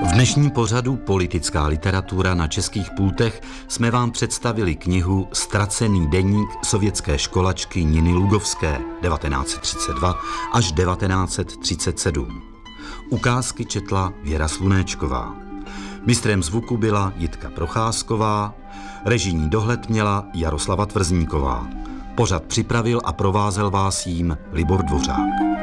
V dnešním pořadu Politická literatura na českých pultech jsme vám představili knihu Ztracený deník sovětské školačky Niny Lugovské 1932 až 1937. Ukázky četla Věra Slunéčková. Mistrem zvuku byla Jitka Procházková, režijní dohled měla Jaroslava Tvrzníková. Pořad připravil a provázel vás jím Libor Dvořák.